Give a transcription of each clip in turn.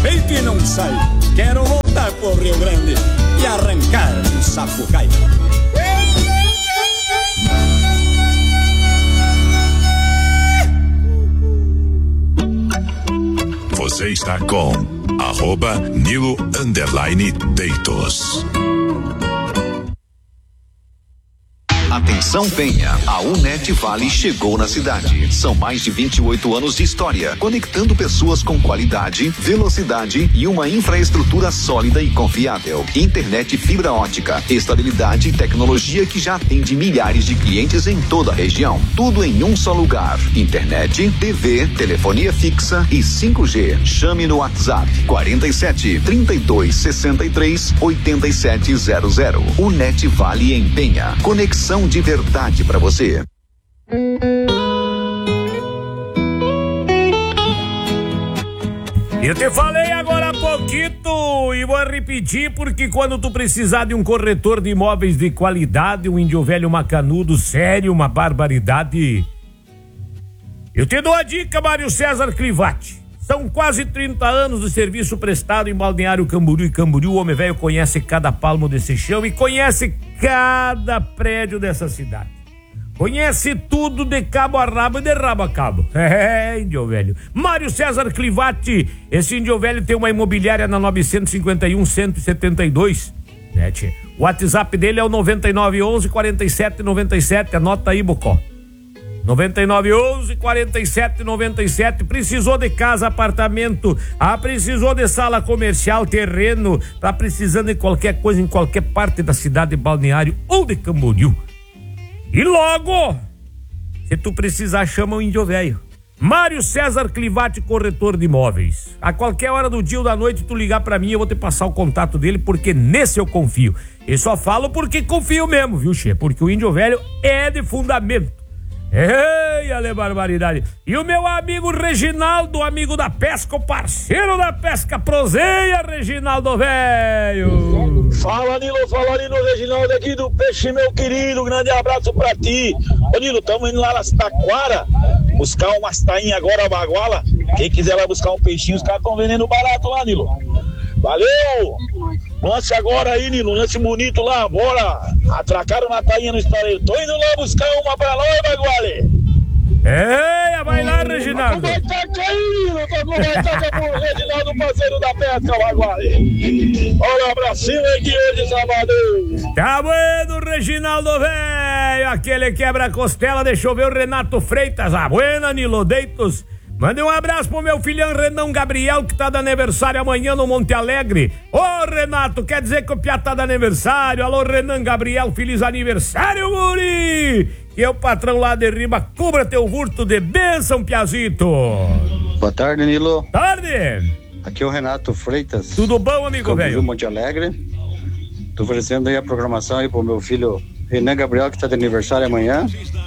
peito e não sai. Quero voltar pro Rio Grande e arrancar um sapucaí. Você está com @Nilo_Deitos. Atenção Penha, a Unet Vale chegou na cidade. São mais de 28 anos de história, conectando pessoas com qualidade, velocidade e uma infraestrutura sólida e confiável. Internet fibra ótica, estabilidade e tecnologia que já atende milhares de clientes em toda a região. Tudo em um só lugar. Internet, TV, telefonia fixa e 5G. Chame no WhatsApp 47 32 63 8700. Unet Vale em Penha. Conexão de verdade para você. Eu te falei agora há pouquinho e vou repetir porque quando tu precisar de um corretor de imóveis de qualidade, um índio velho macanudo, sério, uma barbaridade, eu te dou a dica, Mário César Clivati. São quase 30 anos de serviço prestado em Balneário Camboriú e Camboriú. O homem velho conhece cada palmo desse chão e conhece cada prédio dessa cidade. Conhece tudo de cabo a rabo e de rabo a cabo. Índio velho. Mário César Clivati. Esse índio velho tem uma imobiliária na 951-172. Né, tchê? O WhatsApp dele é o 9911-4797. Anota aí, Bocó. 9911-4797. Precisou de casa, apartamento, precisou de sala comercial, terreno, tá precisando de qualquer coisa em qualquer parte da cidade de Balneário ou de Camboriú. E logo, se tu precisar, chama o índio velho. Mário César Clivati, corretor de imóveis. A qualquer hora do dia ou da noite tu ligar pra mim, eu vou te passar o contato dele, porque nesse eu confio. E só falo porque confio mesmo, viu, che? Porque o índio velho é de fundamento. Ei, ale barbaridade. E o meu amigo Reginaldo, amigo da pesca, o parceiro da pesca, proseia, Reginaldo velho. Fala, Nilo, Reginaldo aqui do Peixe, meu querido, grande abraço pra ti. Ô, Nilo, tamo indo lá nas Taquara, buscar umas tainhas agora, baguala. Quem quiser lá buscar um peixinho, os caras estão vendendo barato lá, Nilo. Valeu! Lance agora aí, Nilo, lance bonito lá, bora! Atracaram na tainha no estaleiro. Tô indo lá buscar uma pra nós, Baguale! Ei, vai lá, Reginaldo! Vai tacar aí, Nilo, tô com vai tacar pro Reginaldo, parceiro da pesca, Baguale! Olha pra cima aí que hoje, sábado! Tá bueno, Reginaldo velho! Aquele quebra-costela, deixa eu ver o Renato Freitas. Buena, Nilo Deitos! Mande um abraço pro meu filhão Renan Gabriel, que tá de aniversário amanhã no Monte Alegre. Ô, Renato, quer dizer que o Piá tá de aniversário? Alô, Renan Gabriel, feliz aniversário, guri! Que o patrão lá de riba cubra teu furto de bênção, Piazito. Boa tarde, Nilo. Tarde. Aqui é o Renato Freitas. Tudo bom, amigo velho? Monte Alegre. Tô oferecendo aí a programação aí pro meu filho Renan Gabriel, que tá de aniversário amanhã.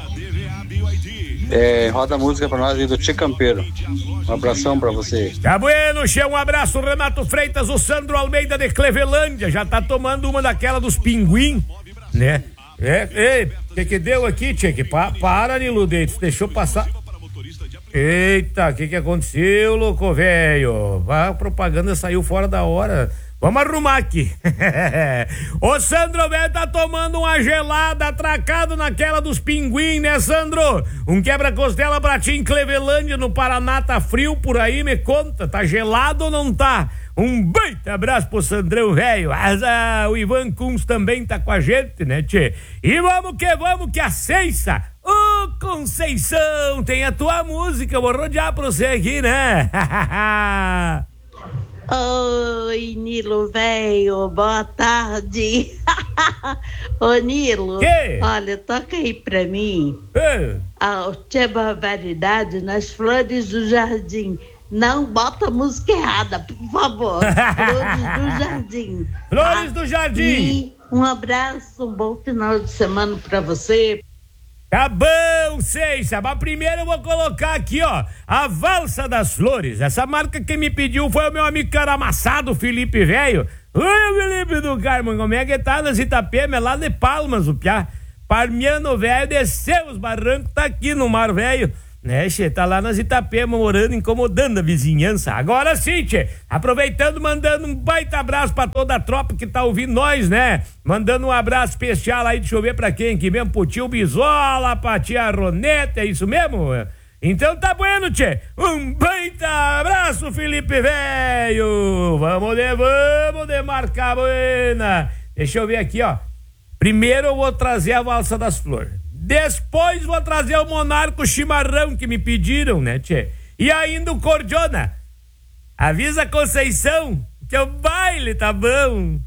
Roda a música pra nós aí do Tchê Campeiro. Um abração pra você. Tá bueno, Che, um abraço, Renato Freitas. O Sandro Almeida de Clevelândia já tá tomando uma daquela dos pinguim, né? Que deu aqui, Tchê? Para, Nilo Deitos, deixou passar. Eita, que aconteceu, louco velho? A propaganda saiu fora da hora. Vamos arrumar aqui. Ô, Sandro velho tá tomando uma gelada, atracado naquela dos pinguim, né, Sandro? Um quebra-costela pra ti em Clevelândia, no Paraná, tá frio por aí, me conta, tá gelado ou não tá? Um baita abraço pro Sandrão velho. O Ivan Kunz também tá com a gente, né, tchê? E vamos que a Ceiça, ô, Conceição, tem a tua música, eu vou rodear pra você aqui, né? Oi, Nilo velho, boa tarde. Ô, Nilo, que? Olha, toca aí pra mim a Tchê Barbaridade nas Flores do Jardim. Não bota a música errada, por favor. Flores do Jardim. Flores do Jardim. E um abraço, um bom final de semana pra você. Tá bom, Ceiça, mas primeiro eu vou colocar aqui, ó, a Valsa das Flores. Essa marca que me pediu foi o meu amigo caramassado, Felipe velho. Oi, Felipe do Carmo, como é que tá nas Itapema, lá de Palmas, o piá. Parmiano velho desceu os barrancos, tá aqui no mar velho. né, tchê? Tá lá nas Itapema morando, incomodando a vizinhança. Agora sim, tchê, aproveitando, mandando um baita abraço pra toda a tropa que tá ouvindo nós, né? Mandando um abraço especial aí, deixa eu ver pra quem aqui mesmo, pro tio Bisola, pra tia Roneta, é isso mesmo? Então tá bueno, tchê. Um baita abraço, Felipe Velho. Vamos de marcar buena. Deixa eu ver aqui, ó. Primeiro eu vou trazer a Valsa das Flores. Depois vou trazer o Monarco Chimarrão que me pediram, né, tchê? E ainda o Cordiona. Avisa a Conceição que o baile tá bom.